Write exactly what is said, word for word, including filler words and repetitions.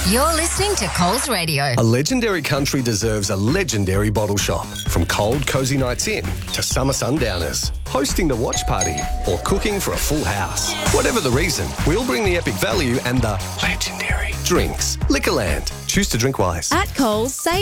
You're listening to Coles Radio. A legendary country deserves a legendary bottle shop. From cold, cosy nights in to summer sundowners, hosting the watch party or cooking for a full house. Whatever the reason, we'll bring the epic value and the legendary drinks. Liquorland. Choose to drink wise. At Coles, save